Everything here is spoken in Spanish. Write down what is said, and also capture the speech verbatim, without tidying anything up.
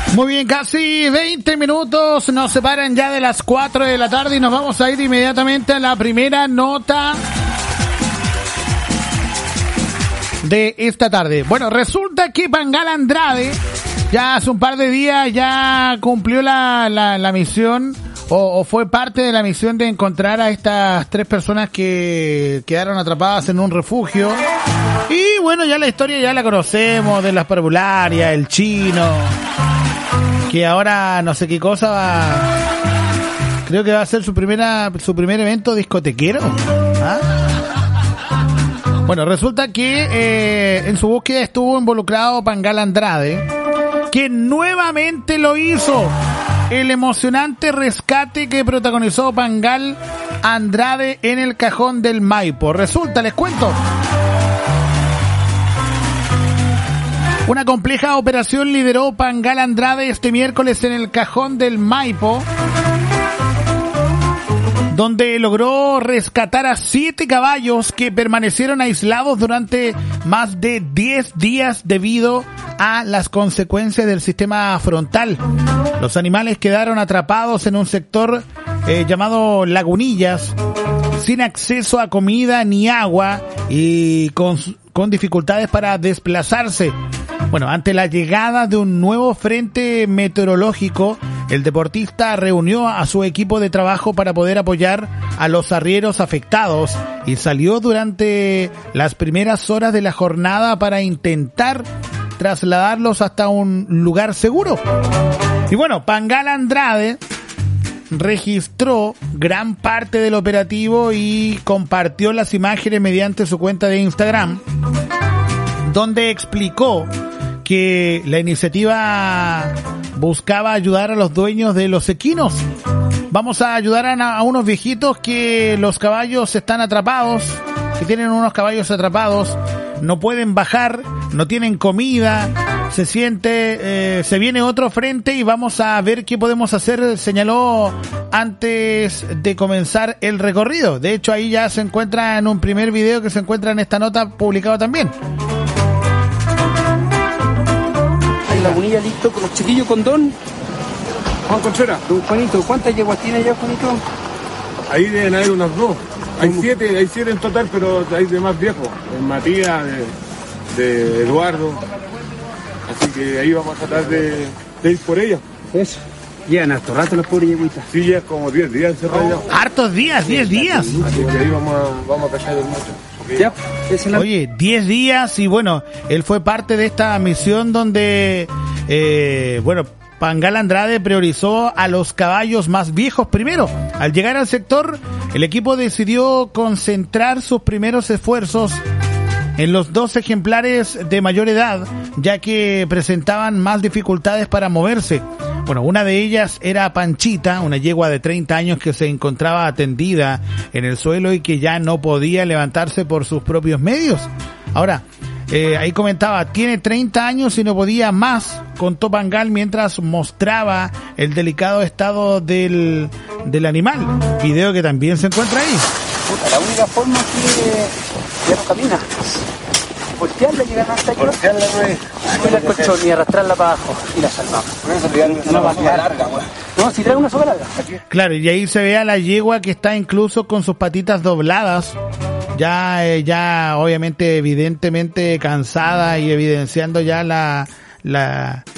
Muy bien, casi veinte minutos nos separan ya de las cuatro de la tarde y nos vamos a ir inmediatamente a la primera nota de esta tarde. Bueno, resulta que Pangal Andrade ya hace un par de días ya cumplió la, la, la misión o, o fue parte de la misión de encontrar a estas tres personas que quedaron atrapadas en un refugio. Y bueno, ya la historia ya la conocemos, de las parvularias, el chino, que ahora no sé qué cosa va, creo que va a ser su primera su primer evento discotequero. ¿Ah? Bueno, resulta que eh, en su búsqueda estuvo involucrado Pangal Andrade, que nuevamente lo hizo. El emocionante rescate que protagonizó Pangal Andrade en el Cajón del Maipo. Resulta, les cuento, una compleja operación lideró Pangal Andrade este miércoles en el Cajón del Maipo, donde logró rescatar a siete caballos que permanecieron aislados durante más de diez días debido a las consecuencias del sistema frontal. Los animales quedaron atrapados en un sector eh, llamado Lagunillas, sin acceso a comida ni agua y con, con dificultades para desplazarse. Bueno, ante la llegada de un nuevo frente meteorológico, el deportista reunió a su equipo de trabajo para poder apoyar a los arrieros afectados y salió durante las primeras horas de la jornada para intentar trasladarlos hasta un lugar seguro. Y bueno, Pangal Andrade registró gran parte del operativo y compartió las imágenes mediante su cuenta de Instagram, donde explicó que la iniciativa buscaba ayudar a los dueños de los equinos. Vamos a ayudar a, a unos viejitos que los caballos están atrapados, que tienen unos caballos atrapados, no pueden bajar, no tienen comida, se siente, eh, se viene otro frente y vamos a ver qué podemos hacer, señaló antes de comenzar el recorrido. De hecho, ahí ya se encuentra en un primer video que se encuentra en esta nota publicado también. La Lagunilla listo con los chiquillos con Don Juan Contreras. Don Juanito, ¿cuántas yeguas tiene ya, Juanito? Ahí deben haber unas dos. Hay siete, hay siete en total, pero hay de más viejos. De Matías, de, de Eduardo. Así que ahí vamos a tratar de, de ir por ellas. Eso. Llevan harto rato las pobres yeguitas. Sí, ya como diez días encerrados. Hartos días, diez días. Así que ahí vamos a, vamos a cachar el mucho. Okay. Ya, es la... Oye, diez días y bueno, él fue parte de esta misión donde, eh, bueno, Pangal Andrade priorizó a los caballos más viejos primero. Al llegar al sector, el equipo decidió concentrar sus primeros esfuerzos en los dos ejemplares de mayor edad, ya que presentaban más dificultades para moverse. Bueno, una de ellas era Panchita, una yegua de treinta años que se encontraba atendida en el suelo y que ya no podía levantarse por sus propios medios. Ahora, eh, ahí comentaba, tiene treinta años y no podía más, contó Pangal mientras mostraba el delicado estado del, del animal. Video que también se encuentra ahí. La única forma que ya no camina. Voltearla, llegar hasta aquí. Voltearla no es. No la colchón y arrastrarla para abajo y la salvamos. No va a quedar larga, güey. No, si trae una soga larga. Claro, y ahí se ve a la yegua que está incluso con sus patitas dobladas. Ya, eh, ya obviamente, evidentemente cansada y evidenciando ya la, la,